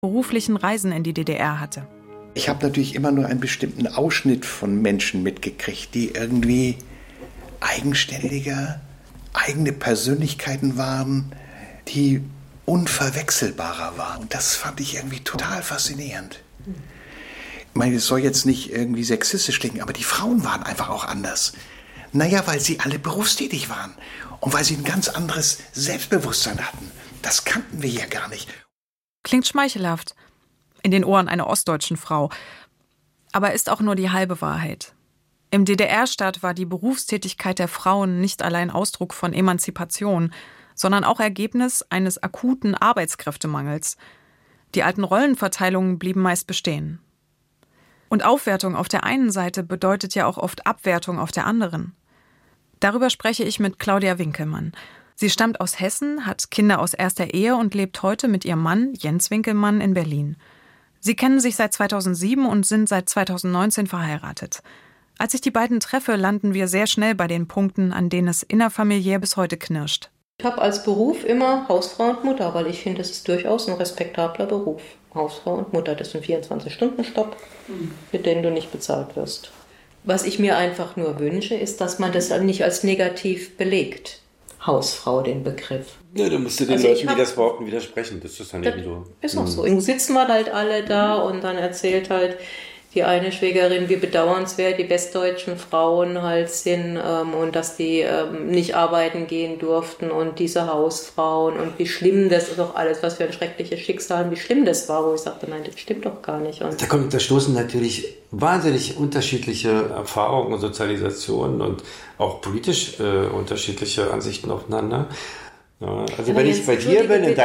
beruflichen Reisen in die DDR hatte. Ich habe natürlich immer nur einen bestimmten Ausschnitt von Menschen mitgekriegt, die irgendwie eigenständiger, eigene Persönlichkeiten waren, die unverwechselbarer waren. Und das fand ich irgendwie total faszinierend. Ich meine, es soll jetzt nicht irgendwie sexistisch klingen, aber die Frauen waren einfach auch anders. Naja, weil sie alle berufstätig waren und weil sie ein ganz anderes Selbstbewusstsein hatten. Das kannten wir ja gar nicht. Klingt schmeichelhaft in den Ohren einer ostdeutschen Frau, aber ist auch nur die halbe Wahrheit. Im DDR-Staat war die Berufstätigkeit der Frauen nicht allein Ausdruck von Emanzipation, sondern auch Ergebnis eines akuten Arbeitskräftemangels. Die alten Rollenverteilungen blieben meist bestehen. Und Aufwertung auf der einen Seite bedeutet ja auch oft Abwertung auf der anderen. Darüber spreche ich mit Claudia Winkelmann. Sie stammt aus Hessen, hat Kinder aus erster Ehe und lebt heute mit ihrem Mann Jens Winkelmann in Berlin. Sie kennen sich seit 2007 und sind seit 2019 verheiratet. Als ich die beiden treffe, landen wir sehr schnell bei den Punkten, an denen es innerfamiliär bis heute knirscht. Ich habe als Beruf immer Hausfrau und Mutter, weil ich finde, es ist durchaus ein respektabler Beruf. Hausfrau und Mutter, das ist ein 24-Stunden-Job, mit dem du nicht bezahlt wirst. Was ich mir einfach nur wünsche, ist, dass man das nicht als negativ belegt. Hausfrau, den Begriff. Ja, du musst den Leuten, die das behaupten, widersprechen. Das ist dann eben so. Ist auch so. Dann sitzen wir halt alle da und dann erzählt halt die eine Schwägerin, wie bedauernswert die westdeutschen Frauen halt sind und dass die nicht arbeiten gehen durften und diese Hausfrauen und wie schlimm das ist doch alles, was für ein schreckliches Schicksal und wie schlimm das war, wo ich sagte, nein, das stimmt doch gar nicht. Und da stoßen natürlich wahnsinnig unterschiedliche Erfahrungen und Sozialisationen und auch politisch unterschiedliche Ansichten aufeinander. Ja, also wenn ich bei dir bin, in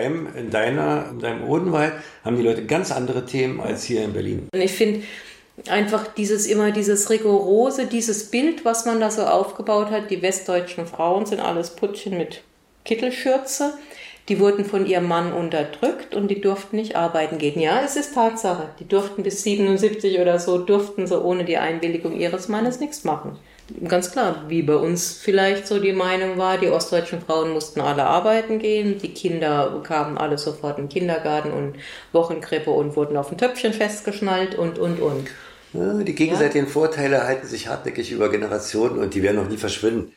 deinem Odenwald, haben die Leute ganz andere Themen als hier in Berlin. Und ich finde einfach dieses rigorose, dieses Bild, was man da so aufgebaut hat, die westdeutschen Frauen sind alles Puttchen mit Kittelschürze, die wurden von ihrem Mann unterdrückt und die durften nicht arbeiten gehen. Ja, es ist Tatsache, die durften bis 77 oder so, durften so ohne die Einwilligung ihres Mannes nichts machen. Ganz klar, wie bei uns vielleicht so die Meinung war, die ostdeutschen Frauen mussten alle arbeiten gehen, die Kinder kamen alle sofort in den Kindergarten und Wochenkrippe und wurden auf ein Töpfchen festgeschnallt und. Ja, die gegenseitigen Vorteile halten sich hartnäckig über Generationen und die werden noch nie verschwinden.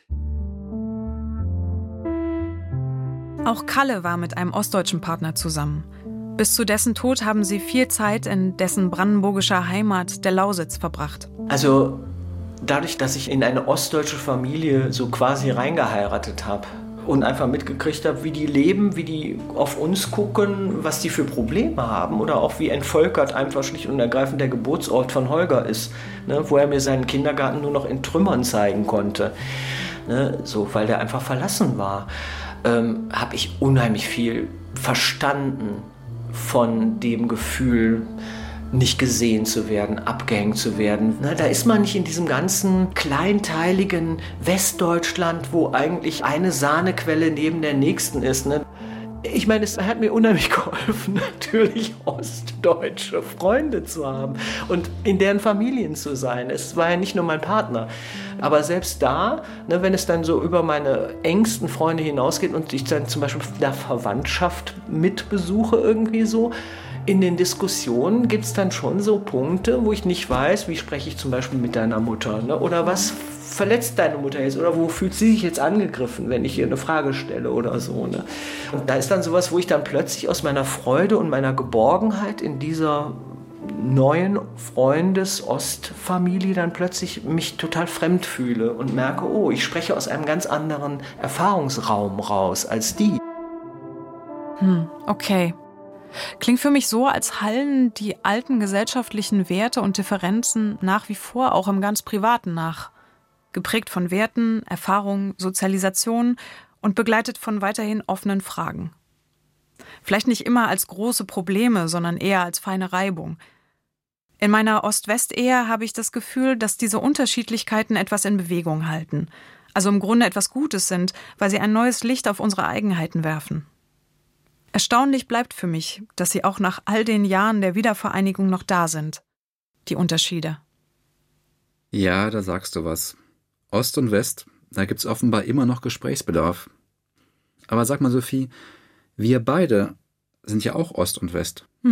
Auch Kalle war mit einem ostdeutschen Partner zusammen. Bis zu dessen Tod haben sie viel Zeit in dessen brandenburgischer Heimat, der Lausitz, verbracht. Also dadurch, dass ich in eine ostdeutsche Familie so quasi reingeheiratet habe und einfach mitgekriegt habe, wie die leben, wie die auf uns gucken, was die für Probleme haben oder auch wie Entvölkert einfach schlicht und ergreifend der Geburtsort von Holger ist, ne, wo er mir seinen Kindergarten nur noch in Trümmern zeigen konnte, ne, so, weil der einfach verlassen war, habe ich unheimlich viel verstanden von dem Gefühl, nicht gesehen zu werden, abgehängt zu werden. Na, da ist man nicht in diesem ganzen kleinteiligen Westdeutschland, wo eigentlich eine Sahnequelle neben der nächsten ist. Ne? Ich meine, es hat mir unheimlich geholfen, natürlich ostdeutsche Freunde zu haben und in deren Familien zu sein. Es war ja nicht nur mein Partner. Aber selbst da, ne, wenn es dann so über meine engsten Freunde hinausgeht und ich dann zum Beispiel in der Verwandtschaft mitbesuche irgendwie so, in den Diskussionen gibt es dann schon so Punkte, wo ich nicht weiß, wie spreche ich zum Beispiel mit deiner Mutter, ne? Oder was verletzt deine Mutter jetzt oder wo fühlt sie sich jetzt angegriffen, wenn ich ihr eine Frage stelle oder so. Ne? Und da ist dann sowas, wo ich dann plötzlich aus meiner Freude und meiner Geborgenheit in dieser neuen Freundes-Ostfamilie dann plötzlich mich total fremd fühle und merke, oh, ich spreche aus einem ganz anderen Erfahrungsraum raus als die. Okay. Klingt für mich so, als hallen die alten gesellschaftlichen Werte und Differenzen nach wie vor auch im ganz Privaten nach. Geprägt von Werten, Erfahrungen, Sozialisation und begleitet von weiterhin offenen Fragen. Vielleicht nicht immer als große Probleme, sondern eher als feine Reibung. In meiner Ost-West-Ehe habe ich das Gefühl, dass diese Unterschiedlichkeiten etwas in Bewegung halten. Also im Grunde etwas Gutes sind, weil sie ein neues Licht auf unsere Eigenheiten werfen. Erstaunlich bleibt für mich, dass sie auch nach all den Jahren der Wiedervereinigung noch da sind. Die Unterschiede. Ja, da sagst du was. Ost und West, da gibt's offenbar immer noch Gesprächsbedarf. Aber sag mal, Sophie, wir beide sind ja auch Ost und West.